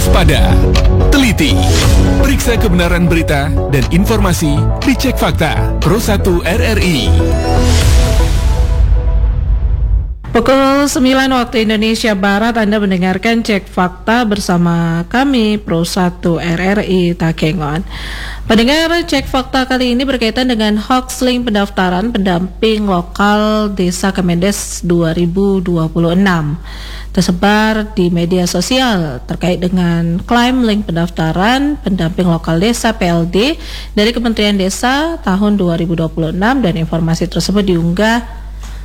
Waspada, teliti, periksa kebenaran berita dan informasi di Cek Fakta Pro 1 RRI. Pukul 9 waktu Indonesia Barat, Anda mendengarkan Cek Fakta bersama kami Pro 1 RRI Takengon. Pendengar, Cek Fakta kali ini berkaitan dengan hoax link pendaftaran pendamping lokal Desa Kemendes 2026 tersebar di media sosial terkait dengan klaim link pendaftaran pendamping lokal desa PLD dari Kementerian Desa tahun 2026, dan informasi tersebut diunggah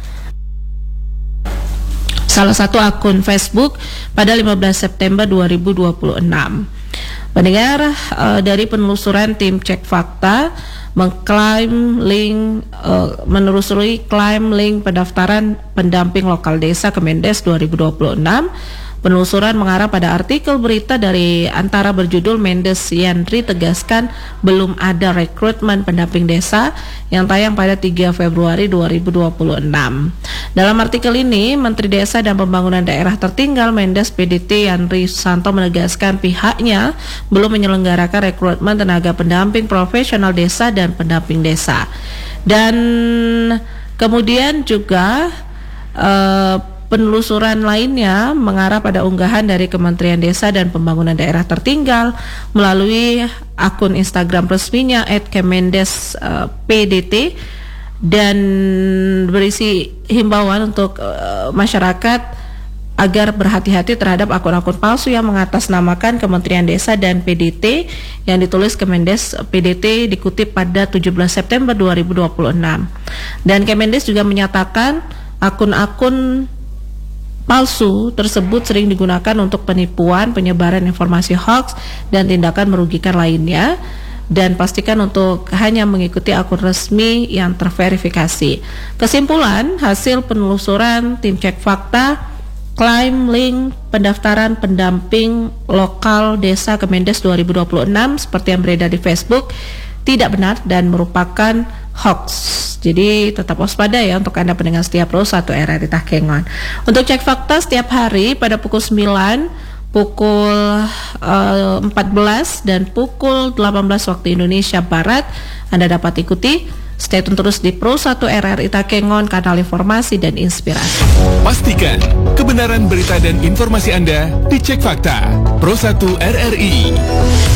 salah satu akun Facebook pada 15 September 2026. Pendengar, dari penelusuran tim Cek Fakta mengklaim link menelusuri klaim link pendaftaran pendamping lokal desa Kemendes 2026. Penelusuran mengarah pada artikel berita dari Antara berjudul Mendes Yandri tegaskan belum ada rekrutmen pendamping desa yang tayang pada 3 Februari 2026. Dalam artikel ini, Menteri Desa dan Pembangunan Daerah Tertinggal Mendes PDT Yandri Susanto menegaskan pihaknya belum menyelenggarakan rekrutmen tenaga pendamping profesional desa dan pendamping desa. Dan kemudian juga penelusuran lainnya mengarah pada unggahan dari Kementerian Desa dan Pembangunan Daerah Tertinggal melalui akun Instagram resminya @kemendes_pdt dan berisi himbauan untuk masyarakat agar berhati-hati terhadap akun-akun palsu yang mengatasnamakan Kementerian Desa dan PDT yang ditulis Kemendes PDT dikutip pada 17 September 2026. Dan Kemendes juga menyatakan akun-akun palsu tersebut sering digunakan untuk penipuan, penyebaran informasi hoax, dan tindakan merugikan lainnya, dan pastikan untuk hanya mengikuti akun resmi yang terverifikasi. Kesimpulan hasil penelusuran tim Cek Fakta, klaim link pendaftaran pendamping lokal desa Kemendes 2026 seperti yang beredar di Facebook tidak benar dan merupakan hoax. Jadi tetap waspada ya untuk Anda pendengar setia Pro 1 RRI Takengon. Untuk Cek Fakta setiap hari pada pukul 9, pukul 14 dan pukul 18 waktu Indonesia Barat, Anda dapat ikuti. Stay tune terus di Pro 1 RRI Takengon, kanal informasi dan inspirasi. Pastikan kebenaran berita dan informasi Anda di Cek Fakta Pro 1 RRI.